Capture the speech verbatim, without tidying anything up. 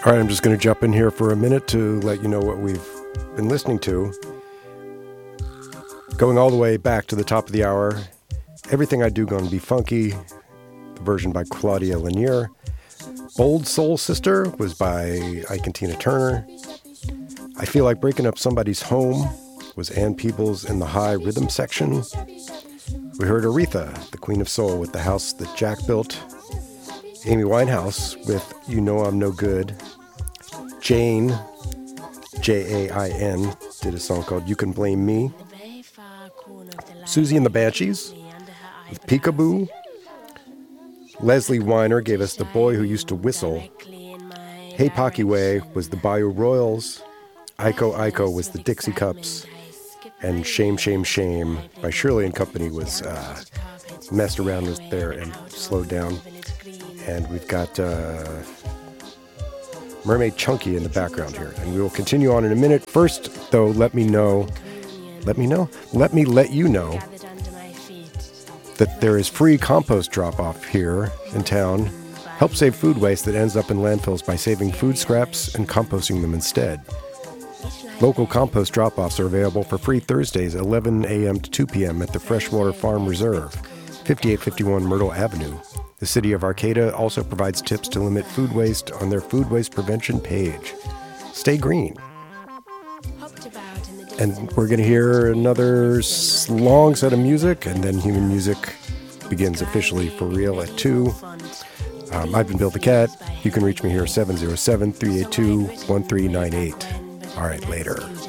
All right, I'm just going to jump in here for a minute to let you know what we've been listening to. Going all the way back to the top of the hour, Everything I Do Gonna Be Funky, the version by Claudia Lanier. Bold Soul Sister was by Ike and Tina Turner. I Feel Like Breaking Up Somebody's Home was Ann Peebles in the high rhythm section. We heard Aretha, the Queen of Soul, with The House That Jack Built. Amy Winehouse with You Know I'm No Good. Jane, J A I N, did a song called You Can Blame Me. Susie and the Banshees with Peekaboo. Leslie Weiner gave us The Boy Who Used to Whistle. Hey Pocky Way was the Bayou Royals. Iko Iko was the Dixie Cups. And Shame, Shame, Shame by Shirley and Company was uh, messed around with there and slowed down. And we've got uh, Mermaid Chunky in the background here. And we will continue on in a minute. First, though, let me know, let me know, let me let you know that there is free compost drop-off here in town. Help save food waste that ends up in landfills by saving food scraps and composting them instead. Local compost drop-offs are available for free Thursdays, eleven a.m. to two p.m. at the Freshwater Farm Reserve, fifty-eight fifty-one Myrtle Avenue. The City of Arcata also provides tips to limit food waste on their food waste prevention page. Stay green. And we're going to hear another long set of music, and then Human Music begins officially for real at two. Um, I've been Bill the Cat. You can reach me here, seven oh seven, three eight two, one three nine eight. All right, later.